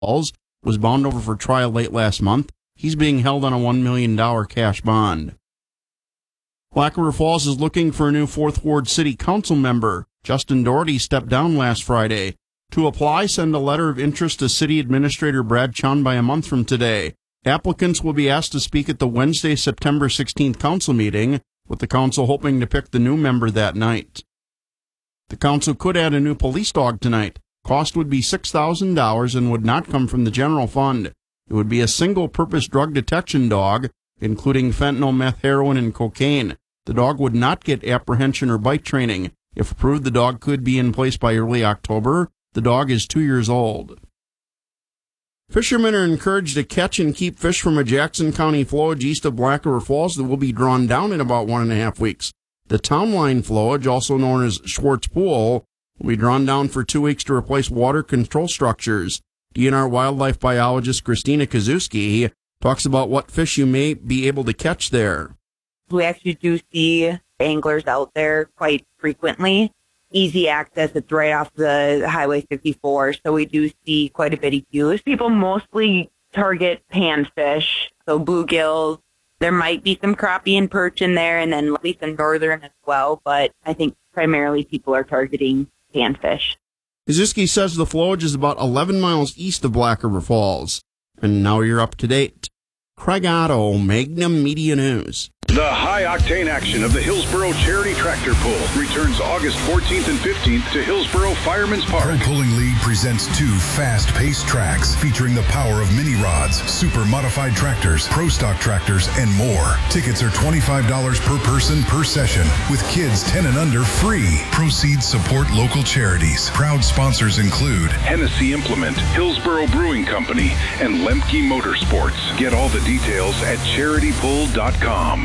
Falls was bound over for trial late last month. He's being held on a $1 million cash bond. Black River Falls is looking for a new 4th Ward City Council member. Justin Doherty stepped down last Friday. To apply, send a letter of interest to City Administrator Brad Chun by a month from today. Applicants will be asked to speak at the Wednesday, September 16th council meeting, with the council hoping to pick the new member that night. The council could add a new police dog tonight. Cost would be $6,000 and would not come from the general fund. It would be a single-purpose drug detection dog, including fentanyl, meth, heroin, and cocaine. The dog would not get apprehension or bite training. If approved, the dog could be in place by early October. The dog is 2 years old. Fishermen are encouraged to catch and keep fish from a Jackson County flowage east of Black River Falls that will be drawn down in about 1.5 weeks. The town line flowage, also known as Schwartz Pool, will be drawn down for 2 weeks to replace water control structures. DNR wildlife biologist Christina Kazuski talks about what fish you may be able to catch there. We actually do see anglers out there quite frequently. Easy access, it's right off the Highway 54, so we do see quite a bit of use. People mostly target panfish, so bluegills. There might be some crappie and perch in there, and then at least some northern as well, but I think primarily people are targeting panfish. Kazuski says the flowage is about 11 miles east of Black River Falls. And now you're up to date. Craig Otto, Magnum Media News. The high-octane action of the Hillsboro Charity Tractor Pull returns August 14th and 15th to Hillsboro Fireman's Park. Pro Pulling League presents 2 fast-paced tracks featuring the power of mini rods, super modified tractors, pro stock tractors, and more. Tickets are $25 per person per session, with kids 10 and under free. Proceeds support local charities. Proud sponsors include Hennessy Implement, Hillsboro Brewing Company, and Lemke Motorsports. Get all the details at charitypull.com.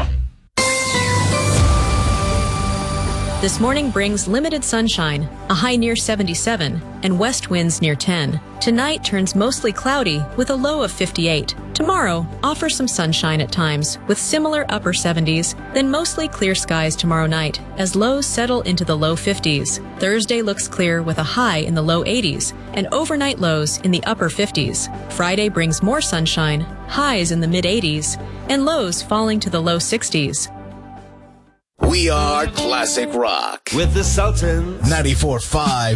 This morning brings limited sunshine, a high near 77, and west winds near 10. Tonight turns mostly cloudy with a low of 58. Tomorrow offers some sunshine at times with similar upper 70s, then mostly clear skies tomorrow night as lows settle into the low 50s. Thursday looks clear with a high in the low 80s and overnight lows in the upper 50s. Friday brings more sunshine, highs in the mid 80s, and lows falling to the low 60s. We are classic rock with the Sultans. 94.5